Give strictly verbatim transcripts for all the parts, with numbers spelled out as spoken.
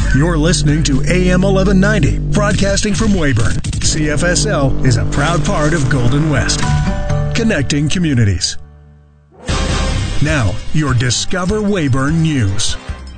You're listening to A M eleven ninety, broadcasting from Weyburn. C F S L is a proud part of Golden West, connecting communities. Now, your Discover Weyburn News.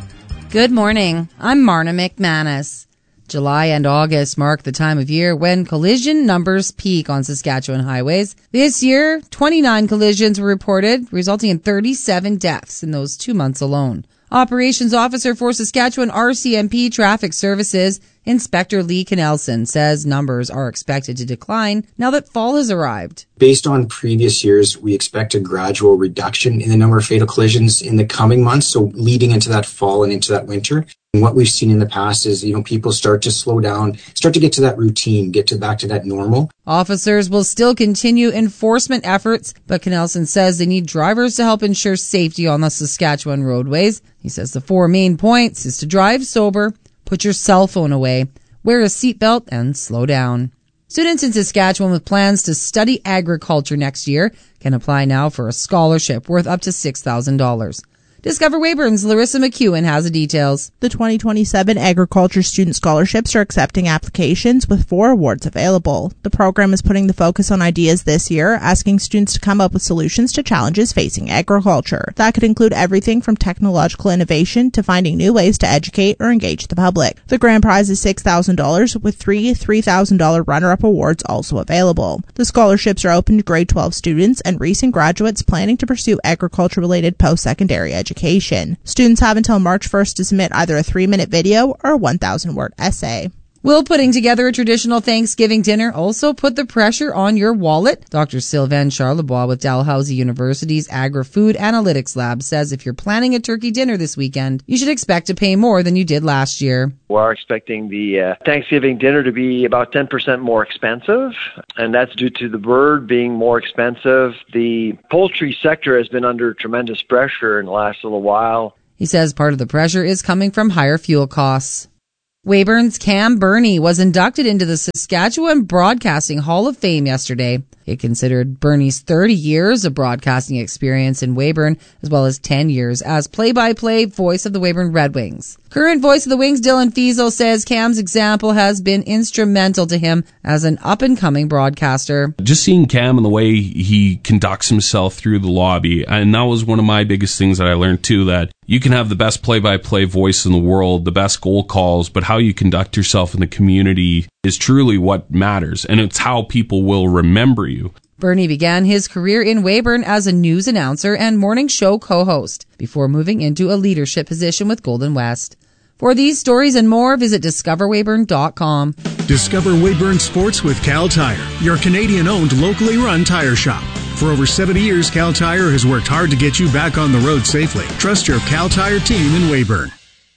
Good morning. I'm Marna McManus. July and August mark the time of year when collision numbers peak on Saskatchewan highways. This year, twenty-nine collisions were reported, resulting in thirty-seven deaths in those two months alone. Operations Officer for Saskatchewan R C M P Traffic Services, Inspector Lee Knelson, says numbers are expected to decline now that fall has arrived. Based on previous years, we expect a gradual reduction in the number of fatal collisions in the coming months, so leading into that fall and into that winter. And what we've seen in the past is, you know, people start to slow down, start to get to that routine, get to back to that normal. Officers will still continue enforcement efforts, but Knelson says they need drivers to help ensure safety on the Saskatchewan roadways. He says the four main points is to drive sober, put your cell phone away, wear a seatbelt, and slow down. Students in Saskatchewan with plans to study agriculture next year can apply now for a scholarship worth up to six thousand dollars. Discover Weyburn's Larissa McEwen has the details. The twenty twenty-seven Agriculture Student Scholarships are accepting applications with four awards available. The program is putting the focus on ideas this year, asking students to come up with solutions to challenges facing agriculture. That could include everything from technological innovation to finding new ways to educate or engage the public. The grand prize is six thousand dollars, with three three thousand dollars runner-up awards also available. The scholarships are open to grade twelve students and recent graduates planning to pursue agriculture-related post-secondary education. Education. Students have until March first to submit either a three-minute video or a one thousand word essay. Will putting together a traditional Thanksgiving dinner also put the pressure on your wallet? Doctor Sylvain Charlebois with Dalhousie University's Agri-Food Analytics Lab says if you're planning a turkey dinner this weekend, you should expect to pay more than you did last year. We're expecting the uh, Thanksgiving dinner to be about ten percent more expensive, and that's due to the bird being more expensive. The poultry sector has been under tremendous pressure in the last little while. He says part of the pressure is coming from higher fuel costs. Weyburn's Cam Burney was inducted into the Saskatchewan Broadcasting Hall of Fame yesterday. It considered Burney's thirty years of broadcasting experience in Weyburn, as well as ten years as play-by-play voice of the Weyburn Red Wings. Current voice of the Wings, Dylan Fiesel, says Cam's example has been instrumental to him as an up-and-coming broadcaster. Just seeing Cam and the way he conducts himself through the lobby, and that was one of my biggest things that I learned too, that you can have the best play-by-play voice in the world, the best goal calls, but how you conduct yourself in the community is truly what matters, and it's how people will remember you. Burney began his career in Weyburn as a news announcer and morning show co-host before moving into a leadership position with Golden West. For these stories and more, visit discover weyburn dot com. Discover Weyburn Sports with Cal Tire, your Canadian-owned, locally run tire shop. For over seventy years, Cal Tire has worked hard to get you back on the road safely. Trust your Cal Tire team in Weyburn.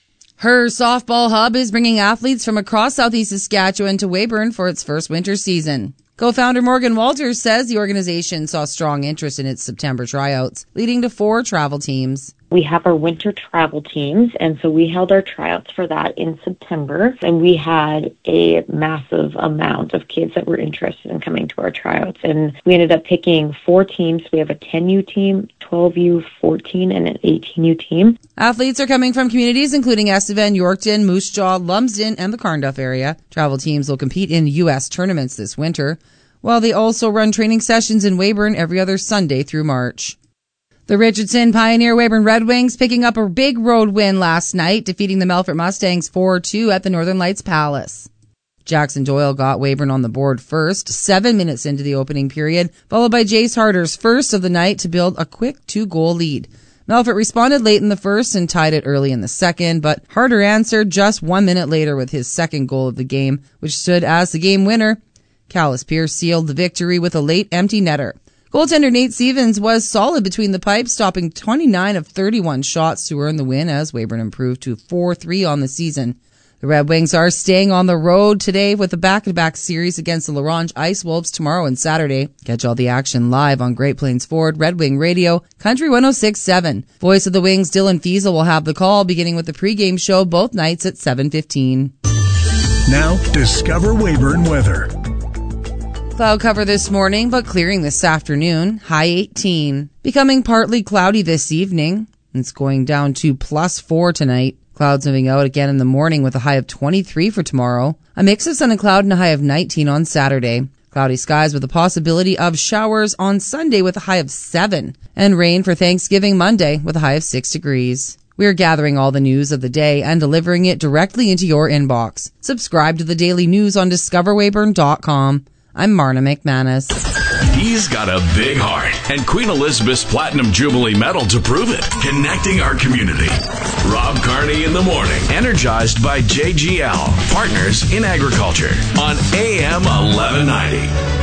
Her softball hub is bringing athletes from across southeast Saskatchewan to Weyburn for its first winter season. Co-founder Morgan Walters says the organization saw strong interest in its September tryouts, leading to four travel teams. We have our winter travel teams, and so we held our tryouts for that in September, and we had a massive amount of kids that were interested in coming to our tryouts, and we ended up picking four teams. We have a ten U team, twelve U, fourteen, and an eighteen U team. Athletes are coming from communities including Estevan, Yorkton, Moose Jaw, Lumsden, and the Carnduff area. Travel teams will compete in U S tournaments this winter, while they also run training sessions in Weyburn every other Sunday through March. The Richardson Pioneer Weyburn Red Wings picking up a big road win last night, defeating the Melfort Mustangs four two at the Northern Lights Palace. Jackson Doyle got Weyburn on the board first, seven minutes into the opening period, followed by Jace Harder's first of the night to build a quick two-goal lead. Melfort responded late in the first and tied it early in the second, but Harder answered just one minute later with his second goal of the game, which stood as the game winner. Callis Pierce sealed the victory with a late empty netter. Goaltender Nate Stevens was solid between the pipes, stopping twenty-nine of thirty-one shots to earn the win as Weyburn improved to four three on the season. The Red Wings are staying on the road today with a back-to-back series against the La Ronge Ice Wolves tomorrow and Saturday. Catch all the action live on Great Plains Ford Red Wing Radio, Country one oh six point seven. Voice of the Wings, Dylan Fiesel, will have the call beginning with the pregame show both nights at seven fifteen. Now, Discover Weyburn weather. Cloud cover this morning, but clearing this afternoon. High eighteen. Becoming partly cloudy this evening. It's going down to plus four tonight. Clouds moving out again in the morning with a high of twenty-three for tomorrow. A mix of sun and cloud and a high of nineteen on Saturday. Cloudy skies with the possibility of showers on Sunday with a high of seven. And rain for Thanksgiving Monday with a high of six degrees. We are gathering all the news of the day and delivering it directly into your inbox. Subscribe to the daily news on discover weyburn dot com. I'm Marna McManus. He's got a big heart and Queen Elizabeth's Platinum Jubilee Medal to prove it. Connecting our community. Rob Carney in the morning. Energized by J G L, Partners in Agriculture on A M eleven ninety.